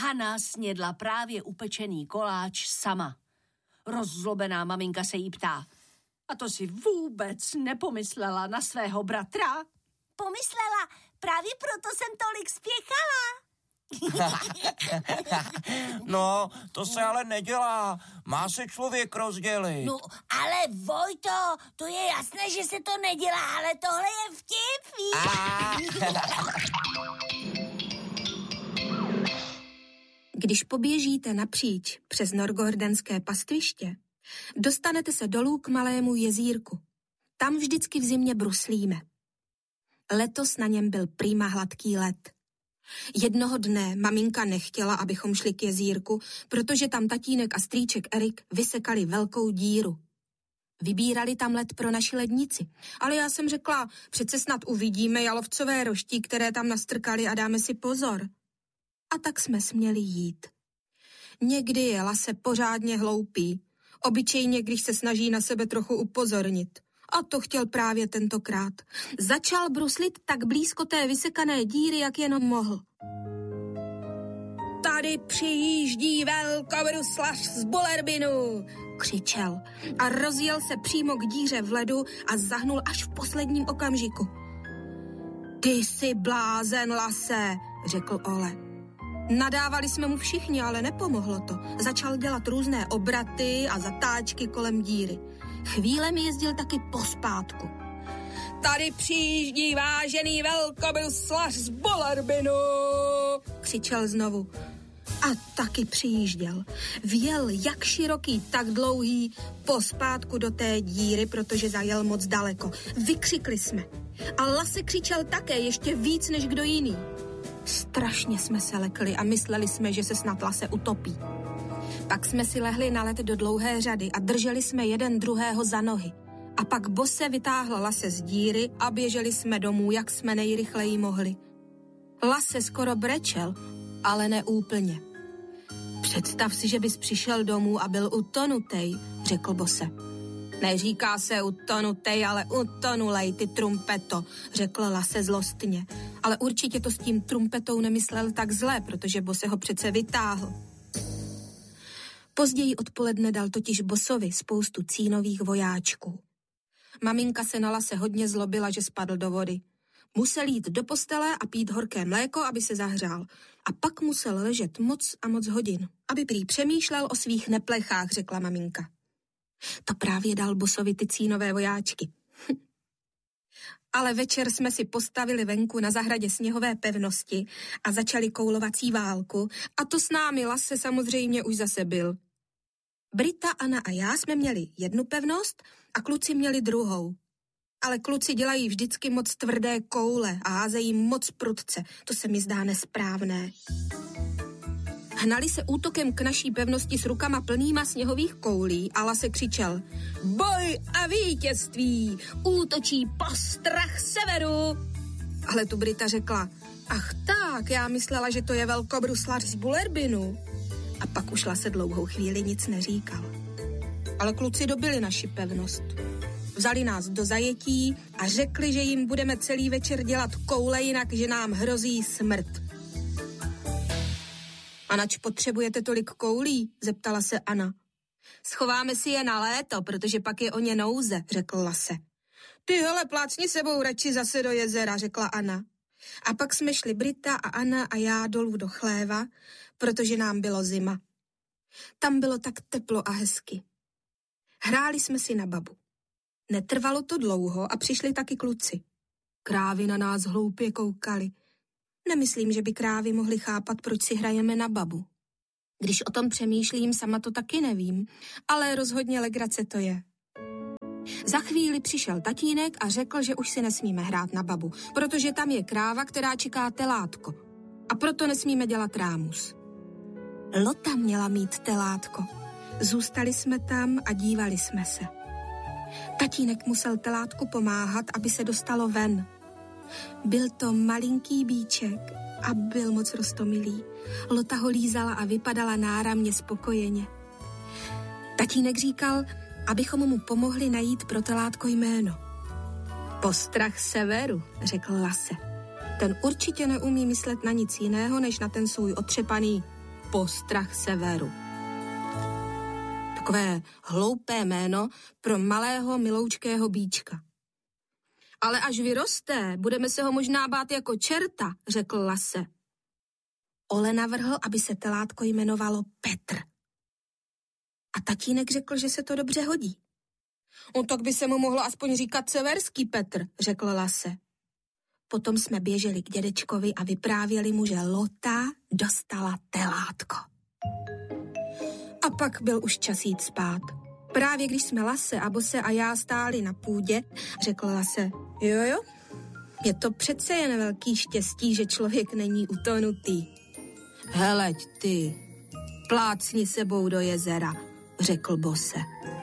Hana snědla právě upečený koláč sama. Rozzlobená maminka se jí ptá: a to si vůbec nepomyslela na svého bratra? Pomyslela, právě proto jsem tolik spěchala. No, to se ale nedělá. Má se člověk rozdělit. No, ale Vojto, to je jasné, že se to nedělá, ale tohle je vtip, víš? Když poběžíte napříč přes norgordenské pastviště, dostanete se dolů k malému jezírku. Tam vždycky v zimě bruslíme. Letos na něm byl prýma hladký led. Jednoho dne maminka nechtěla, abychom šli k jezírku, protože tam tatínek a strýček Erik vysekali velkou díru. Vybírali tam led pro naši lednici. Ale já jsem řekla, přece snad uvidíme jalovcové roští, které tam nastrkali a dáme si pozor. A tak jsme směli jít. Někdy je Lase pořádně hloupý. Obyčejně, když se snaží na sebe trochu upozornit. A to chtěl právě tentokrát. Začal bruslit tak blízko té vysekané díry, jak jenom mohl. Tady přijíždí velkobruslař z Bullerbinu, křičel a rozjel se přímo k díře v ledu a zahnul až v posledním okamžiku. Ty jsi blázen, Lase, řekl Ole. Nadávali jsme mu všichni, ale nepomohlo to. Začal dělat různé obraty a zatáčky kolem díry. Chvílem jezdil taky pospátku. Tady přijíždí vážený velkobruslař z Bullerbinu, křičel znovu. A taky přijížděl. Vjel jak široký, tak dlouhý pospátku do té díry, protože zajel moc daleko. Vykřikli jsme. A Lase křičel také ještě víc než kdo jiný. Strašně jsme se lekli a mysleli jsme, že se snad Lase utopí. Pak jsme si lehli na led do dlouhé řady a drželi jsme jeden druhého za nohy. A pak bose vytáhl Lase z díry a běželi jsme domů, jak jsme nejrychleji mohli. Lase skoro brečel, ale ne úplně. Představ si, že bys přišel domů a byl utonutej, řekl bose. Neříká se utonutej, ale utonulej, ty trumpeto, řekl Lase zlostně. Ale určitě to s tím trumpetou nemyslel tak zle, protože bose ho přece vytáhl. Později odpoledne dal totiž bosovi spoustu cínových vojáčků. Maminka se na Lase hodně zlobila, že spadl do vody. Musel jít do postele a pít horké mléko, aby se zahřál. A pak musel ležet moc a moc hodin, aby prý přemýšlel o svých neplechách, řekla maminka. To právě dal bosovi ty cínové vojáčky. Ale večer jsme si postavili venku na zahradě sněhové pevnosti a začali koulovací válku a to s námi Lase samozřejmě už zase byl. Brita, Anna a já jsme měli jednu pevnost a kluci měli druhou. Ale kluci dělají vždycky moc tvrdé koule a házejí moc prudce. To se mi zdá nesprávné. Hnali se útokem k naší pevnosti s rukama plnýma sněhových koulí a Lase křičel: Boj a vítězství! Útočí postrach severu! Ale tu Brita řekla: Ach tak, já myslela, že to je velkobruslař z Bullerbinu. A pak už Lase dlouhou chvíli nic neříkal. Ale kluci dobili naši pevnost. Vzali nás do zajetí a řekli, že jim budeme celý večer dělat koule, jinak že nám hrozí smrt. A nač potřebujete tolik koulí? Zeptala se Anna. Schováme si je na léto, protože pak je o ně nouze, řekl Lase. Ty hele, plácni sebou radši zase do jezera, řekla Anna. A pak jsme šli Brita a Anna a já dolů do chléva, protože nám bylo zima. Tam bylo tak teplo a hezky. Hráli jsme si na babu. Netrvalo to dlouho a přišli taky kluci. Krávy na nás hloupě koukali. Nemyslím, že by krávy mohly chápat, proč si hrajeme na babu. Když o tom přemýšlím, sama to taky nevím, ale rozhodně legrace to je. Za chvíli přišel tatínek a řekl, že už si nesmíme hrát na babu, protože tam je kráva, která čeká telátko. A proto nesmíme dělat rámus. Lota měla mít telátko. Zůstali jsme tam a dívali jsme se. Tatínek musel telátku pomáhat, aby se dostalo ven. Byl to malinký bíček a byl moc roztomilý. Lota ho lízala a vypadala náramně spokojeně. Tatínek říkal, abychom mu pomohli najít pro telátko jméno. Postrach severu, řekl Lase. Ten určitě neumí myslet na nic jiného, než na ten svůj otřepaný Postrach severu. Takové hloupé jméno pro malého miloučkého bíčka. Ale až vyroste, budeme se ho možná bát jako čerta, řekl Lasse. Ole navrhl, aby se telátko jmenovalo Petr. A tatínek řekl, že se to dobře hodí. Tak by se mu mohlo aspoň říkat severský Petr, řekl Lasse. Potom jsme běželi k dědečkovi a vyprávěli mu, že Lota dostala telátko. A pak byl už čas jít spát. Právě když jsme Lasse a Bose a já stáli na půdě, řekl Lasse, jo, je to přece jen velký štěstí, že člověk není utonutý. Heleď ty, plácni sebou do jezera, řekl Bose.